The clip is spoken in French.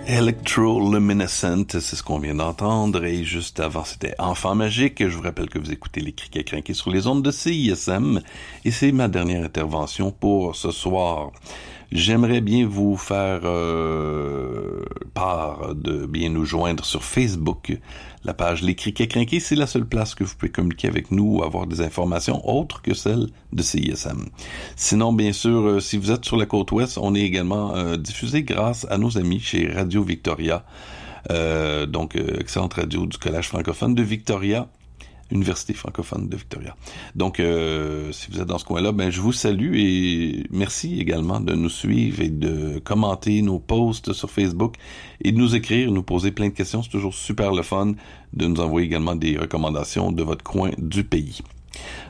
Electroluminescent, c'est ce qu'on vient d'entendre, et juste avant c'était Enfant Magique. Je vous rappelle que vous écoutez les Criquets Crinqués sur les ondes de CISM, et c'est ma dernière intervention pour ce soir. J'aimerais bien vous faire part de bien nous joindre sur Facebook. La page Les Criquets Crinqués, c'est la seule place que vous pouvez communiquer avec nous ou avoir des informations autres que celles de CISM. Sinon, bien sûr, si vous êtes sur la côte ouest, on est également diffusé grâce à nos amis chez Radio Victoria. Excellente radio du Collège francophone de Victoria. Université francophone de Victoria. Donc, si vous êtes dans ce coin-là, ben je vous salue et merci également de nous suivre et de commenter nos posts sur Facebook et de nous écrire, nous poser plein de questions. C'est toujours super le fun de nous envoyer également des recommandations de votre coin du pays.